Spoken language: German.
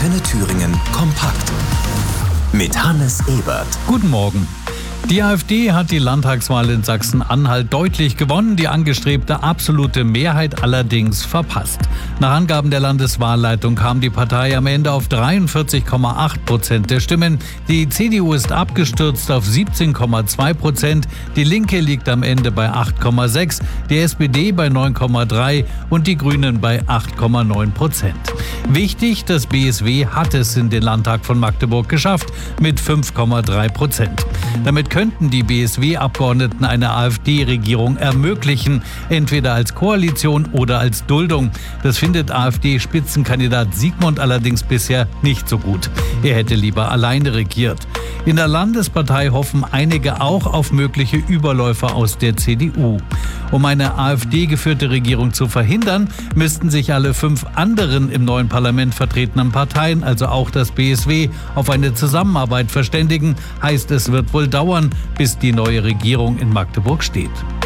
Antenne Thüringen kompakt. Mit Hannes Ebert. Guten Morgen. Die AfD hat die Landtagswahl in Sachsen-Anhalt deutlich gewonnen, die angestrebte absolute Mehrheit allerdings verpasst. Nach Angaben der Landeswahlleitung kam die Partei am Ende auf 43,8% der Stimmen. Die CDU ist abgestürzt auf 17,2%, die Linke liegt am Ende bei 8,6%, die SPD bei 9,3% und die Grünen bei 8,9%. Wichtig, das BSW hat es in den Landtag von Magdeburg geschafft mit 5,3%. Damit könnten die BSW-Abgeordneten eine AfD-Regierung ermöglichen, entweder als Koalition oder als Duldung. Das findet AfD-Spitzenkandidat Siegmund allerdings bisher nicht so gut. Er hätte lieber alleine regiert. In der Landespartei hoffen einige auch auf mögliche Überläufer aus der CDU. Um eine AfD-geführte Regierung zu verhindern, müssten sich alle 5 anderen im neuen Parlament vertretenen Parteien, also auch das BSW, auf eine Zusammenarbeit verständigen. Heißt, es wird wohl dauern, bis die neue Regierung in Magdeburg steht.